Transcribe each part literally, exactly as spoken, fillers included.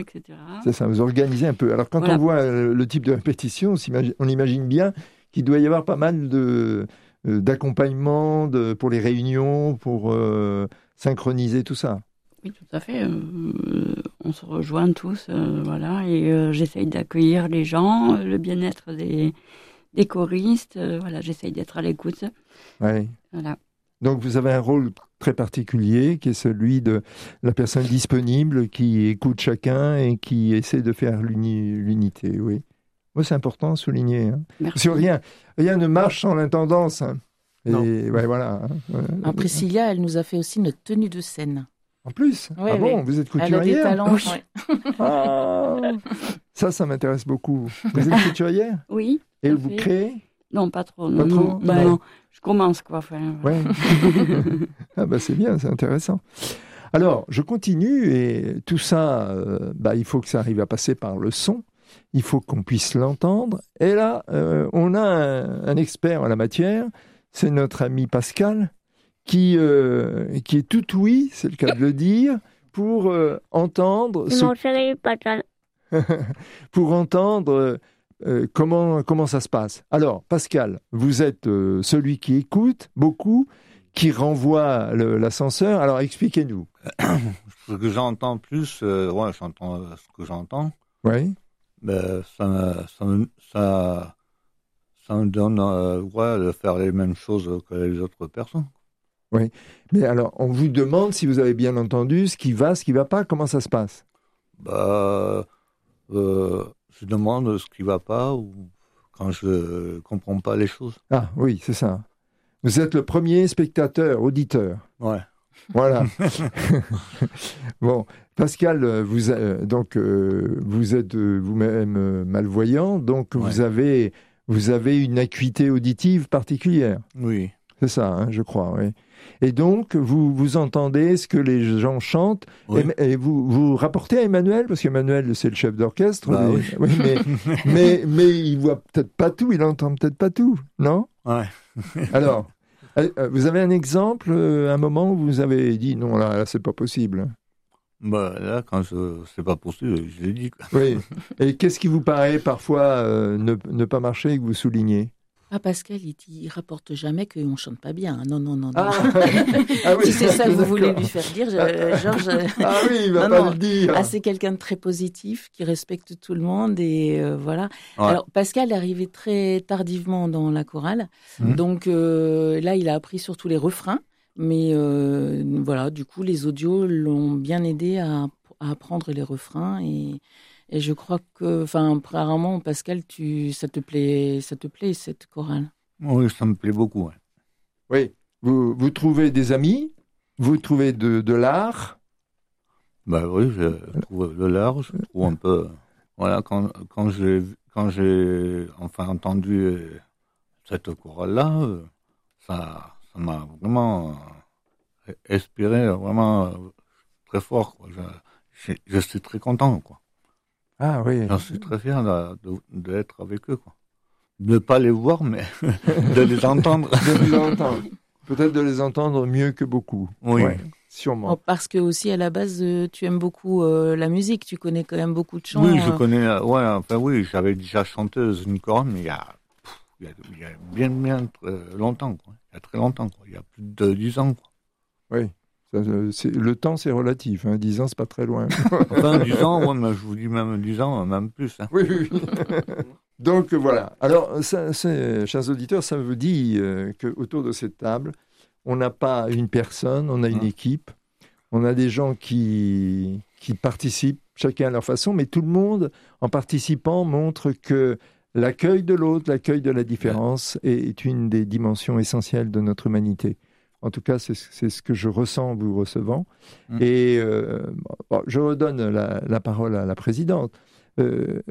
cetera. C'est ça, vous organisez un peu. Alors quand Voilà. on voit le, le type de répétition, on, s'imagine, on imagine bien qu'il doit y avoir pas mal de, euh, d'accompagnement de, pour les réunions, pour euh, synchroniser tout ça. Oui, tout à fait. Euh, on se rejoint tous, euh, voilà, et euh, j'essaye d'accueillir les gens, euh, le bien-être des, des choristes, euh, voilà, j'essaye d'être à l'écoute. Ouais. Voilà. Donc vous avez un rôle très particulier qui est celui de la personne disponible qui écoute chacun et qui essaie de faire l'uni- l'unité, oui. Moi, c'est important à souligner. Hein. Merci. Sur rien, rien ne marche sans l'intendance. Hein. Et Non. ouais, voilà. hein. Alors, Priscilla, elle nous a fait aussi notre tenue de scène. En plus, Oui, ah oui. bon, vous êtes Elle a des couturière? talents. Ouais. Ah, ça, ça m'intéresse beaucoup. Vous êtes couturière? Oui. Et tout à vous fait. créez? Non, pas trop. Pas Non, trop non, bah, Non. non. Je commence, quoi. Enfin, voilà. Ouais. Ah bah c'est bien, c'est intéressant. Alors, je continue et tout ça, euh, bah, il faut que ça arrive à passer par le son. Il faut qu'on puisse l'entendre. Et là, euh, on a un, un expert en la matière. C'est notre ami Pascal qui, euh, qui est tout ouïe, c'est le cas de le dire, pour euh, entendre ce Mon chéri, Pascal. pour entendre euh, comment, comment ça se passe. Alors, Pascal, vous êtes euh, celui qui écoute beaucoup, qui renvoie le- l'ascenseur. Alors, expliquez-nous. Ce que j'entends plus, euh, ouais, j'entends euh, ce que j'entends, Oui. ben, ça, me- ça, me- ça, ça me donne euh, ouais, de faire les mêmes choses que les autres personnes. Mais alors, on vous demande si vous avez bien entendu ce qui va, ce qui ne va pas, comment ça se passe. Bah, euh, je demande ce qui va pas ou quand je comprends pas les choses. Ah oui, c'est ça. Vous êtes le premier spectateur, auditeur. Ouais. Voilà. Bon, Pascal, euh, vous, euh, donc, euh, vous êtes euh, vous-même euh, malvoyant, donc Ouais. vous, avez, vous avez une acuité auditive particulière. Oui. C'est ça, hein, je crois, oui. Et donc, vous, vous entendez ce que les gens chantent, Oui. et, et vous, vous rapportez à Emmanuel, parce qu'Emmanuel, c'est le chef d'orchestre, Bah mais, oui. mais, mais, mais il voit peut-être pas tout, il entend peut-être pas tout, non? Ouais. Alors, euh, vous avez un exemple, euh, un moment où vous avez dit, non, là, là c'est pas possible. Bah, là, quand je, c'est pas possible, je l'ai dit, quoi. Oui. Et qu'est-ce qui vous paraît parfois euh, ne, ne pas marcher et que vous soulignez? Ah, Pascal, il, il rapporte jamais qu'on chante pas bien. Non, non, non. non. Ah, ah oui, Si c'est ça que vous voulez d'accord. lui faire dire, je- Georges. Ah oui, il va Non, pas non. le dire. Ah, c'est quelqu'un de très positif, qui respecte tout le monde et euh, voilà. Ouais. Alors, Pascal est arrivé très tardivement dans la chorale. Mhm. Donc euh, là, il a appris surtout les refrains. Mais euh, voilà, du coup, les audios l'ont bien aidé à, à apprendre les refrains. Et, et je crois que, enfin, apparemment, Pascal, tu, ça te plaît, ça te plaît, cette chorale. Oui, ça me plaît beaucoup. Ouais. Oui, vous, vous trouvez des amis, vous trouvez de, de l'art. Bah oui, je trouve le large, je trouve un peu. Voilà, quand, quand j'ai quand j'ai enfin entendu euh, cette chorale-là, euh, ça ça m'a vraiment euh, inspiré, vraiment euh, très fort, quoi. Je, je, je suis très content, quoi. Ah oui. J'en suis très fier de- de- d'être avec eux, quoi. De ne pas les voir, mais de les entendre. De les entendre. Peut-être de les entendre mieux que beaucoup. Oui. Ouais, sûrement. Oh, parce que aussi, à la base, euh, tu aimes beaucoup euh, la musique, tu connais quand même beaucoup de chants. Oui, je euh, connais. euh, Ouais, enfin oui, j'avais déjà chanté dans une chorale, mais il y a, pff, il y a, il y a bien, bien euh, longtemps, quoi. Il y a très longtemps, quoi. Il y a plus de dix ans, quoi. Oui. Ça, euh, c'est- le temps, c'est relatif. Hein. dix ans, c'est pas très loin. Enfin, dix ans, ouais, mais je vous dis même dix ans, même plus. Hein. Oui, oui, oui. Donc voilà. Alors, ça, c'est- chers auditeurs, ça vous dit euh, qu'autour de cette table, on n'a pas une personne, on a une Mmh. équipe, on a des gens qui, qui participent, chacun à leur façon, mais tout le monde, en participant, montre que l'accueil de l'autre, l'accueil de la différence est une des dimensions essentielles de notre humanité. En tout cas, c'est c'est ce que je ressens en vous recevant. Mmh. Et euh, bon, je redonne la, la parole à la présidente. Euh,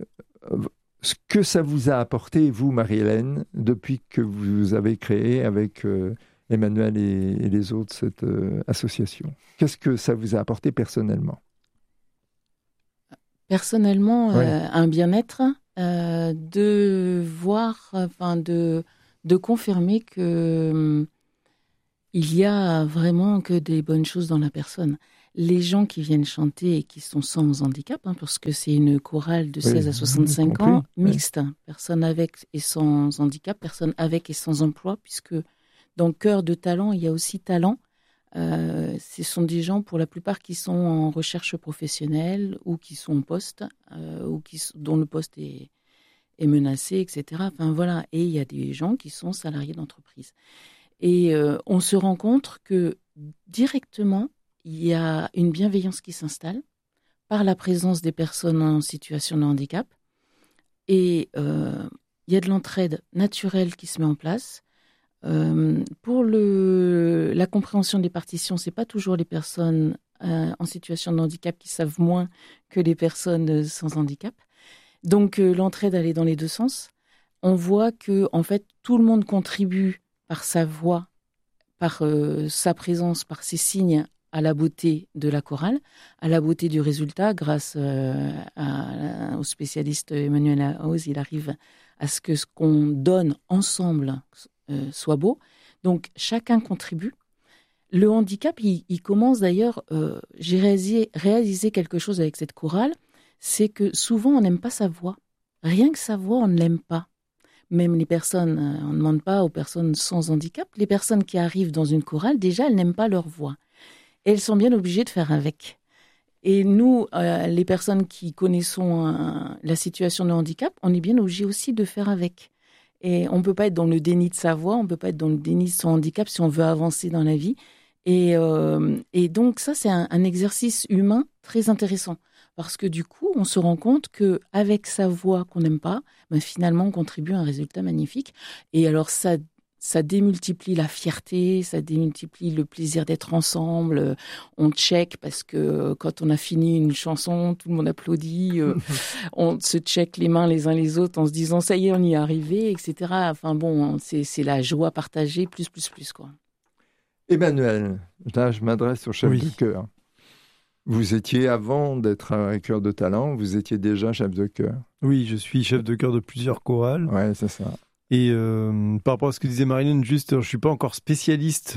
ce que ça vous a apporté, vous, Marie-Hélène, depuis que vous avez créé avec euh, Emmanuel et, et les autres cette euh, association. Qu'est-ce que ça vous a apporté personnellement? Personnellement, Oui. euh, un bien-être, euh, de voir, enfin, de, de confirmer que hum, il y a vraiment que des bonnes choses dans la personne. les gens qui viennent chanter et qui sont sans handicap, hein, parce que c'est une chorale de seize oui, à soixante-cinq compris, ans, oui. mixte, personnes avec et sans handicap, personnes avec et sans emploi, puisque dans Cœur de talent, il y a aussi talent. Euh, ce sont des gens, pour la plupart, qui sont en recherche professionnelle ou qui sont en poste, euh, ou qui, dont le poste est, est menacé, et cetera. Enfin, voilà. Et il y a des gens qui sont salariés d'entreprise. Et euh, on se rend compte que directement, il y a une bienveillance qui s'installe par la présence des personnes en situation de handicap. Et euh, il y a de l'entraide naturelle qui se met en place. Euh, pour le, la compréhension des partitions, c'est pas toujours les personnes euh, en situation de handicap qui savent moins que les personnes sans handicap. Donc euh, l'entraide, elle est dans les deux sens. On voit que en fait tout le monde contribue par sa voix, par euh, sa présence, par ses signes à la beauté de la chorale, à la beauté du résultat. Grâce euh, à, au spécialiste Emmanuel Haus, il arrive à ce que ce qu'on donne ensemble Euh, soit beau. Donc, chacun contribue. Le handicap, il, il commence d'ailleurs, euh, j'ai réalisé, réalisé quelque chose avec cette chorale, c'est que souvent, on n'aime pas sa voix. Rien que sa voix, on ne l'aime pas. Même les personnes, euh, on ne demande pas aux personnes sans handicap, les personnes qui arrivent dans une chorale, déjà, elles n'aiment pas leur voix. Et elles sont bien obligées de faire avec. Et nous, euh, les personnes qui connaissons euh, la situation de handicap, on est bien obligés aussi de faire avec. Et on ne peut pas être dans le déni de sa voix, on ne peut pas être dans le déni de son handicap si on veut avancer dans la vie. Et, euh, et donc ça, c'est un, un exercice humain très intéressant. Parce que du coup, on se rend compte qu'avec sa voix qu'on n'aime pas, ben finalement, on contribue à un résultat magnifique. Et alors ça, ça démultiplie la fierté, ça démultiplie le plaisir d'être ensemble. On check parce que quand on a fini une chanson, tout le monde applaudit. On se check les mains les uns les autres en se disant ça y est, on y est arrivé, et cetera. Enfin bon, c'est, c'est la joie partagée, plus, plus, plus, quoi. Emmanuel, là je m'adresse au chef oui. de chœur. Vous étiez, avant d'être un chœur de talent, vous étiez déjà chef de chœur. Oui, je suis chef de chœur de plusieurs chorales. Ouais, c'est ça. Et euh, par rapport à ce que disait Marilyn, juste, je ne suis pas encore spécialiste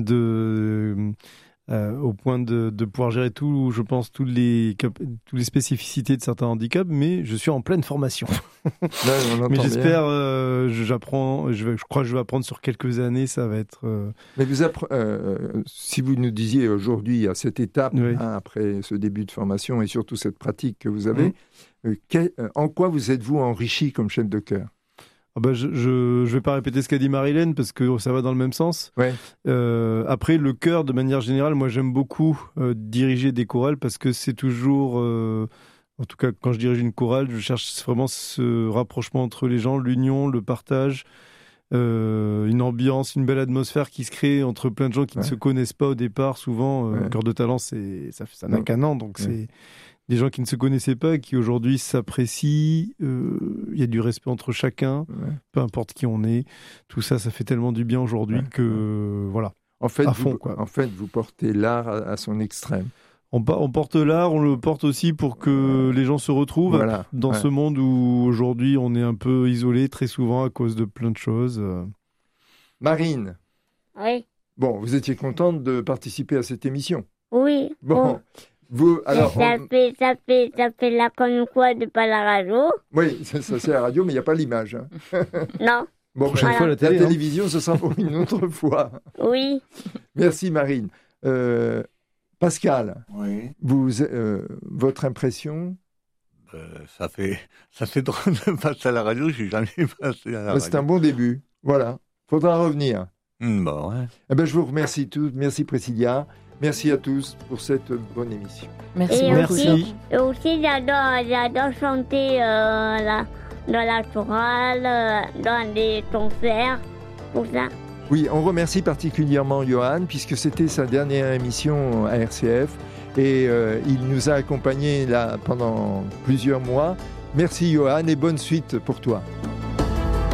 de, euh, au point de, de pouvoir gérer tout, je pense, toutes les, toutes les spécificités de certains handicaps, mais je suis en pleine formation. Là, on mais j'espère, euh, j'apprends, je, vais, je crois que je vais apprendre sur quelques années, ça va être... Euh... Mais vous appre- euh, si vous nous disiez aujourd'hui, à cette étape, oui. hein, après ce début de formation et surtout cette pratique que vous avez, mmh. euh, quel, euh, en quoi vous êtes-vous enrichi comme chef de chœur ? Ah bah je, je je vais pas répéter ce qu'a dit Marilyn parce que ça va dans le même sens. Ouais. Euh, après le chœur de manière générale, moi j'aime beaucoup euh, diriger des chorales parce que c'est toujours, euh, en tout cas quand je dirige une chorale, je cherche vraiment ce rapprochement entre les gens, l'union, le partage, euh, une ambiance, une belle atmosphère qui se crée entre plein de gens qui ouais. ne se connaissent pas au départ. Souvent, euh, ouais. Cœur de talent, c'est ça, ça n'a ouais. qu'un an, donc ouais. c'est des gens qui ne se connaissaient pas, qui aujourd'hui s'apprécient, il euh, y a du respect entre chacun, ouais. peu importe qui on est. Tout ça, ça fait tellement du bien aujourd'hui ouais. que, euh, voilà, en fait, à fond. Vous, quoi. En fait, vous portez l'art à, à son extrême. On, on porte l'art, on le porte aussi pour que les gens se retrouvent voilà. dans ouais. ce monde où aujourd'hui on est un peu isolé très souvent à cause de plein de choses. Marine. Oui. Bon, vous étiez contente de participer à cette émission ? Oui. Bon. bon. Vous, alors, ça, on... fait, ça, fait, ça fait là comme quoi de pas la radio. Oui, ça, ça c'est la radio, mais il n'y a pas l'image. Hein. Non. Bon, prochaine voilà. fois, la, télé, la télévision, hein. Ce sera pour une autre fois. Oui. Merci Marine. Euh, Pascal, oui. vous, euh, votre impression ? euh, ça, fait, ça fait drôle de passer à la radio, je n'ai jamais passé à la radio. C'est un bon début. Voilà. Il faudra revenir. Mmh, bon, ouais. Eh ben, je vous remercie tous. Merci Priscilla. Merci à tous pour cette bonne émission. Merci. Et Merci. Aussi, et aussi j'adore, j'adore chanter euh, la, dans la chorale, euh, dans les concerts, tout ça. Oui, on remercie particulièrement Johan, puisque c'était sa dernière émission à R C F. Et euh, il nous a accompagnés là pendant plusieurs mois. Merci Johan et bonne suite pour toi.